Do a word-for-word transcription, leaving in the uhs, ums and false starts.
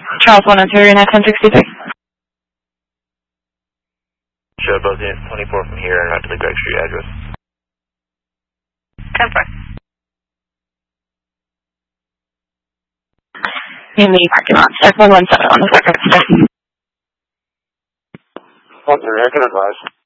Charles one oh two, Rena ten sixty-six. Show both units twenty-four from here and out to the Greg Street address. ten four. In the parking lot, F one one seven on the second. One three, I can advise.